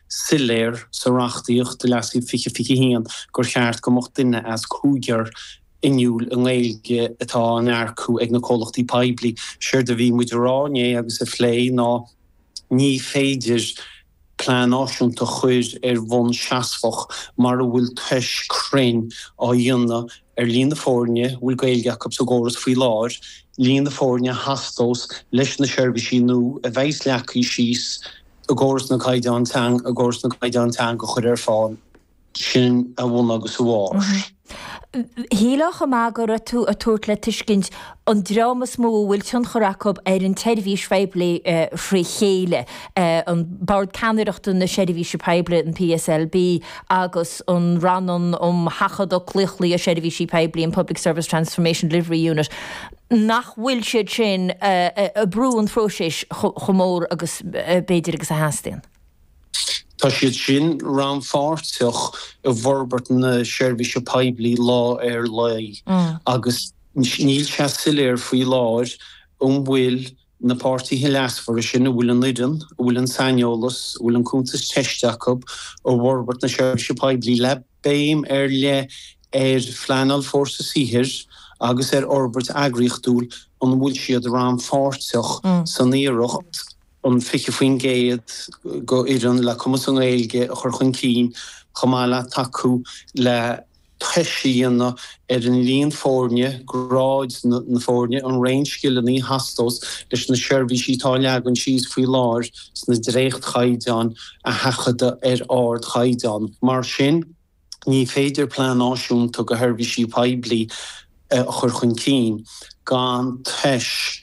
siléir sa rachtaíocht de lasí fiche hían gur cheart go mocht duine as cúger inúl an ghilge atá an aircú ag na cólachtaí peibli. Siir de bhí muid ráné agus a phlé ná ní féidir plán áisiúnta chuir bhn seasfach mar bhfuil tuis crin á dhéanna líon na fórne bhfuil gailgeach sa góras faoi láir, líon na fórne hastos leis na seirbhísí nó a bheith leacaí síos a góras na caiideántang a góras na caiideántang go chuir fáin sin a bhn agus bháir. Hílach amágur tú a tuairt le tuiscint an drámas mó bhfuil tún choracob an teirhís feibli frí chéile an bard canireachta na seirbhíse peibli an PSLB agus an ranan hachad ó cluchlaí a seirbhísí peibli an Public Service Transformation Delivery Unit. Nach bhfuil siad sin a brú an fróisis chomór agus beidir agus a hastain. Tá siad sin ran fáirteach a bhorbert na seirbhíse peibli lá lei agus níl se siléir faoi láir bhfuil na pártaí leasfar sin a bhfuil an lidan, bhfuil an sainolalas, bhfuil an cúntas teisteachb ó bhorbert na seirbhíse peibli le béim le phleanal fórsa síhir agus orbert agríochtúil an bhfuil siad ran fáirteach san íireacht an fiche faoin géad go iran le cumas an éilge a chur chun cín chamála taú le teisiíanna an líon fórne gráid na fórne an réinskillan í hastos leis na seirbhísí tá leagan síos faoi láir sna drécht chaidán a hechada ard chaidán. Mar sin ní féidir plán áisiúnta go seirbhísí peibli a chur chun cín gan teis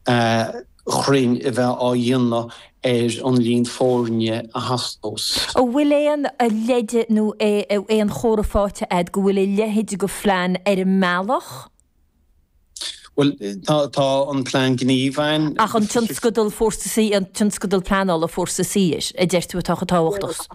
chrin a bheith á dhéanna an líon fórne a hastos. Ó bhfuil éon a leide nó éon chórafáte go bhfuil lehéide go phlean an mealach? Well, tá an plán gníomhain. Ach an tionscodal fórsa sí an tionscodal plánál a fórsa síis a deirtú a táhachttas.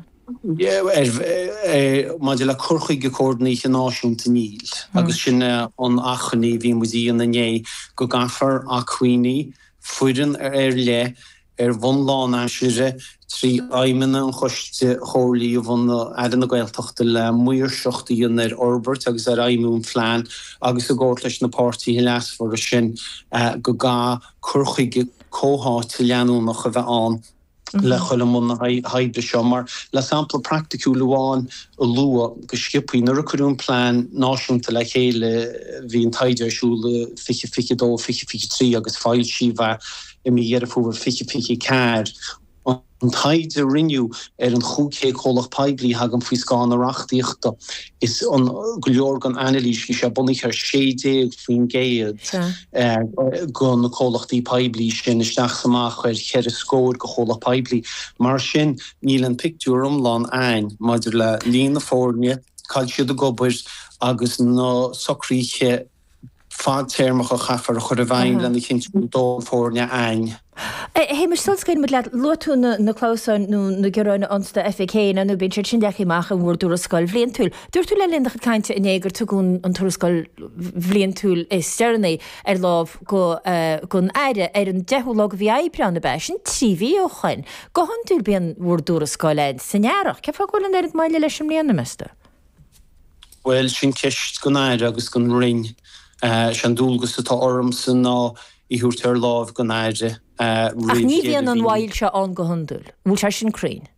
Maidir le curchaí go códaí an náisiúnta níl, agus sin an achaní bhí muíon na né go gafar a chuoine fuidan le bhn lán eisiire trí aimimena an choiste cholaí a bhn na gailteachta le muir seachtaíon orbert agus aimimún phlean agus a ggóir leis na pártaí leasfar sin go gá curchaí cóháte leanúnach a bheith an le chuilemun haibre seo mar le sampla practicú leháin a lua go skipaí nuair a chuún plán náisiúnta le chéile hí an taidirsúla fiche dó fiche trí agus fáil si bheith i mi dhéar fuair fiche cair. An taide rinneú an chúcé cholach peibli hagan faoi scáin arachtaíochta is an go leor gan analís sé bunig ar 60 faoin géad gon na cholachtaí peibli sin isteach amach ar cheir scóir go cholach peibli. Mar sin níl an picú umlán ein maidir le líon na fórne cail siad a gobair agus na socríe fad termach a chafar a chur a bhain le na cinú dó fórne ein. Hé mar sulscain mit le loú na chlóáin nó na geráinna ansta FK na nó bin sin deachach an bhúr dúra sáil bblion túil. Dúir tú le lindach caiinte in éigur tuún an tuaáil bblion túil is stearna láh gon aire an deúlá bhí éibreanna be sin tríhí ó chuin. Go hanúil bíon bhúr dúra sáileid sannearach, ce fágóil an maiile leis sem líana measta? Well sin ceist gon aire agus gon ring sean dúlgus atá ormsan ná I húirtar láh gon aire. Ach ní bhíon an bhhail se an go hundúil, bhúil se sin crin?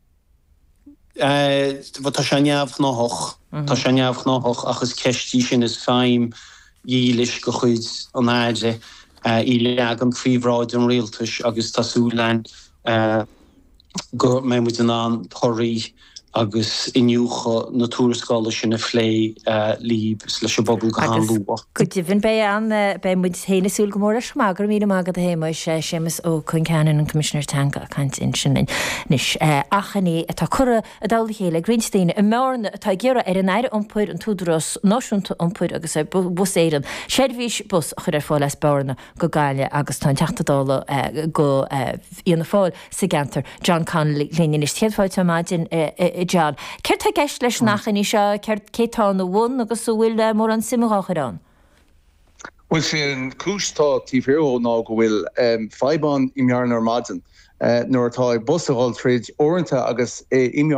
Tá se neamh náthach. Tá se neamh náthach agus ceistí sin is féim dílis go chuid an aire I leag an phríomhráid an réaltas agus tásúlein go mé mu an thoirí agus inniucha na túrascála sin a phlé líb leis a bobbal go an lúa. Go dtíhann bé an bé muid héanasúil go mór a smagur mí mágad a héime sé sémas ó chun ceanan an Commissioner Tanga a cant in sin nis achaní atá cura a dála chéile Greenstein i mórna atá ggéara ar an aire iompóir an túdras náisiúnta iompóir agus bus éan seirbhís bus a chur ar fáil leis bearna go gaiile agus tá teachtadála go íonna fáil sa gantar John Connolly léine is tíadfáilte maidin John. Ceir tá gceist leis nachchaní seo ceir cétá na bhin agus bhfuil mór an simúácharán? Well sé an cústá tíhhéó ná go bhfuil feibán imhearnar maidin nuair atá bus a gáil tríd orintanta agus